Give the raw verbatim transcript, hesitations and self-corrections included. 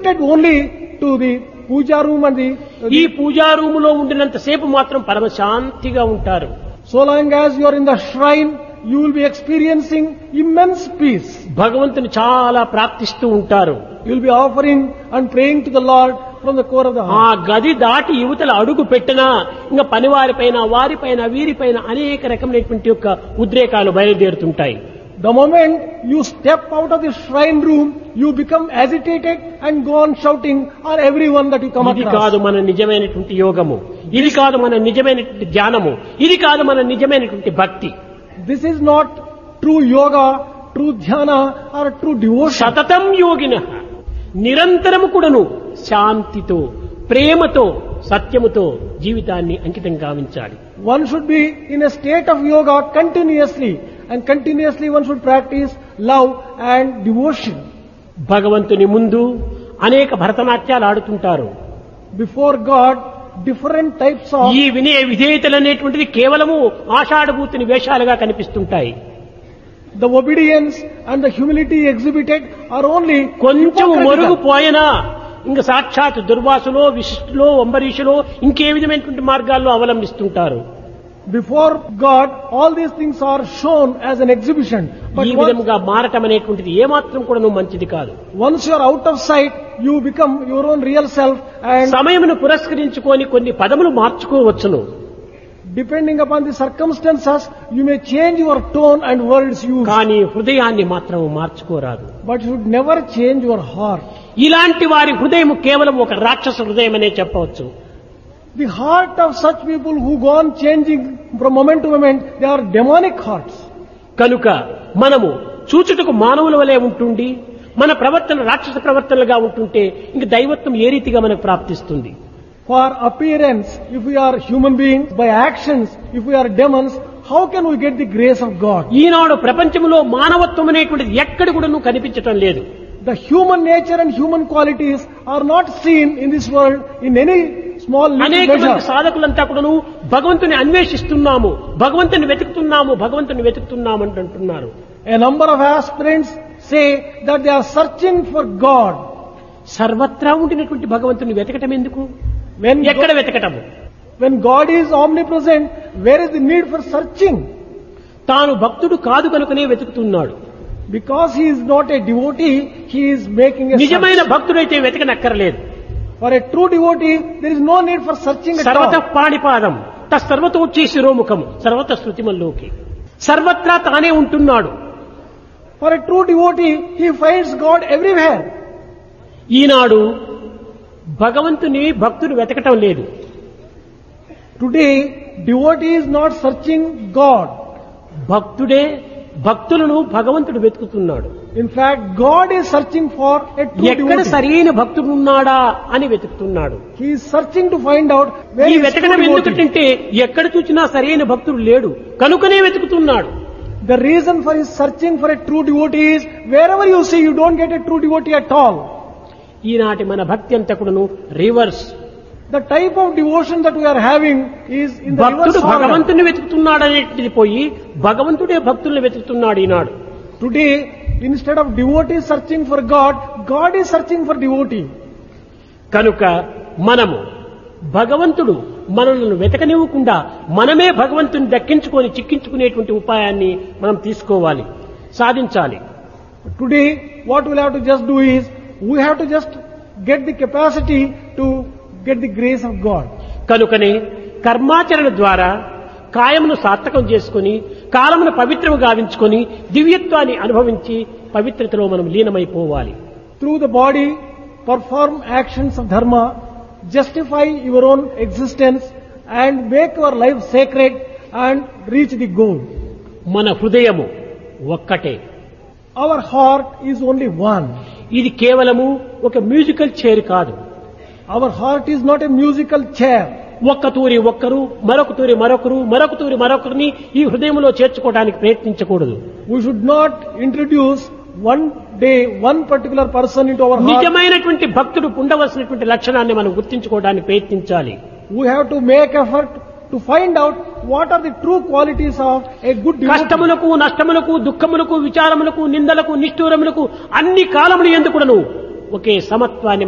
restricted only to the puja room and the, ఈ పూజా రూములో ఉండినంత సేపు మాత్రం పరమశాంతిగా ఉంటారు. so long as you are in the shrine, you will be experiencing immense peace. భగవంతుని చాలా ప్రార్థిస్తూ ఉంటారు. You will be offering and praying to the Lord from the core of the ఆ heart. గది దాటి యువతల అడుగు పెట్టినా ఇంకా పనివారిపైన వారిపైన వీరిపైన అనేక రకమైనటువంటి యొక్క ఉద్రేకాలు బయలుదేరుతుంటాయి. The moment you step out of the shrine room, you become agitated and go on shouting on everyone that you come ఇది across. కాదు మన నిజమైనటువంటి యోగము, ఇది కాదు మన నిజమైనటువంటి ధ్యానము, ఇది కాదు మన నిజమైనటువంటి భక్తి. This is not true yoga, true dhyana or true devotion. సతతం యోగిన నిరంతరము కూడాను శాంతితో ప్రేమతో సత్యముతో జీవితాన్ని అంకితం గావించాలి. One should be in a state of yoga continuously, and continuously one should practice love and devotion. భగవంతుని ముందు అనేక భరతనాట్యాలు ఆడుతుంటారు. Before God, different types of ఈ వినయ విధేయతలు అనేటువంటిది కేవలము ఆషాఢభూతిని వేషాలుగా కనిపిస్తుంటాయి. the obedience and the humility exhibited are only కొంచెం hypocritical. మొరుగుపోయినా ఇంకా సాక్షాత్ దుర్వాసులో విశిష్టులో అంబరీషులో ఇంకే విధమైనటువంటి మార్గాల్లో అవలంబిస్తుంటారు. Before God, all these things are shown as an exhibition. But ఈ once, విధంగా మారటం అనేటువంటిది ఏమాత్రం కూడా నువ్వు మంచిది కాదు. once you are out of sight, you become your own real self, and సమయమును పురస్కరించుకొని కొన్ని పదములు మార్చుకోవచ్చును. depending upon the circumstances, you may change your tone and words used. కానీ హృదయాన్ని మాత్రం మార్చుకోరాదు. But you should never change your heart. ఇలాంటి వారి హృదయం కేవలం ఒక రాక్షస హృదయం అనే చెప్పవచ్చు. The heart of such people who go on changing from moment to moment, they are demonic hearts. కనుక మనము చూచుటకు మానవుల వలె ఉంటుండి మన ప్రవర్తన రాక్షస ప్రవర్తనలుగా ఉంటుంటే ఇంక దైవత్వం ఏ రీతిగా మనకు ప్రాప్తిస్తుంది? For appearance, if we are human beings, by actions, if we are demons, how can we get the grace of God? ఈనాడు ప్రపంచంలో మానవత్వం అనేటువంటిది ఎక్కడ కూడా నువ్వు కనిపించటం లేదు. The human nature and human qualities are not seen in this world in any small little అనేక మంది measure. సాధకులంతా కూడాను భగవంతుని అన్వేషిస్తున్నాము, భగవంతుని వెతుకుతున్నాము, భగవంతుని వెతుకుతున్నాము అని అంటున్నారు. A number of aspirants say that they are searching for God. సర్వత్రా ఉండినటువంటి భగవంతుని వెతకటం ఎందుకు? When ఎక్కడ God, వెతకటము? when God is omnipresent, where is the need for searching? తాను భక్తుడు కాదు కనుకనే వెతుకుతున్నాడు. Because he is not a devotee, he is making a నిజమైన search. భక్తుడైతే వెతకనక్కర్లేదు. For a true devotee, there is no need for searching at సర్వత all. పాణిపాదం తస్సర్వతోచ్చి శిరోముఖం సర్వత శృతిమల్లోకి సర్వత్రా తానే ఉంటున్నాడు. For a true devotee, he finds God everywhere. ఈనాడు భగవంతుని భక్తుడు వెతకటం లేదు. Today, devotee is not searching God. భక్తుడే భక్తులను భగవంతుడు వెతుకుతున్నాడు. In fact, God is searching for a true ఎక్కడ devotee. సరైన భక్తుడు ఉన్నాడా అని వెతుకుతున్నాడు. He is searching to find out where ఈ is true వెతకడం devotee. ఎందుకంటే ఎక్కడ చూసినా సరైన భక్తుడు లేడు కనుకనే వెతుకుతున్నాడు. The reason for his searching for a true devotee is wherever you see, you don't get a true devotee at all. ఈనాటి మన భక్తి అంతా కూడాను reverse. The type of devotion that we are having is in the భక్తుడు reverse order. భగవంతుని వెతుకుతున్నాడు అనేటిది పోయి భగవంతుడే భక్తుల్ని వెతుకుతున్నాడు ఈనాడు. Today, instead of devotee searching for God, God is searching for devotee. కనుక మనము భగవంతుడు మనల్ని వెతకనివ్వకుండా మనమే భగవంతుని దక్కించుకొని చిక్కించుకునేటువంటి ఉపాయాన్ని మనం తీసుకోవాలి, సాధించాలి. Today, what we'll have to just do is, we have to just get the capacity to get the grace of God. కనుకనే కర్మాచరణ ద్వారా కాయమును సార్థకం చేసుకుని కాలమును పవిత్రము గావించుకొని దివ్యత్వాన్ని అనుభవించి పవిత్రతలో మనం లీనమైపోవాలి. Through the body, perform actions of dharma, justify your own existence and make your life sacred and reach the goal. మన హృదయము ఒక్కటే. Our heart is only one. ఇది కేవలము ఒక మ్యూజికల్ చైర్ కాదు. Our heart is not a musical chair. ఒక్క తూరి ఒక్కరు, మరొక తూరి మరొకరు, మరొక తూరి మరొకరిని ఈ హృదయంలో చేర్చుకోవడానికి ప్రయత్నించకూడదు. We should not introduce one day one particular person into our heart. నిజమైనటువంటి భక్తుడు ఉండవలసినటువంటి లక్షణాన్ని మనం గుర్తించుకోవడానికి ప్రయత్నించాలి. We have to make effort to find out what are the true qualities of a good devotee. కష్టములకు, నష్టములకు, దుఃఖములకు, విచారములకు, నిందలకు, నిష్ఠూరములకు అన్ని కాలములు ఎందుకును ఒకే సమత్వాన్ని